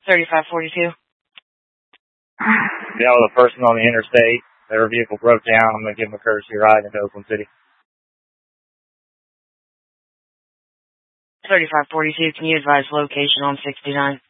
3542. Yeah, with a person on the interstate. Their vehicle broke down. I'm going to give them a courtesy ride into Oakland City. 3542, can you advise location on 69?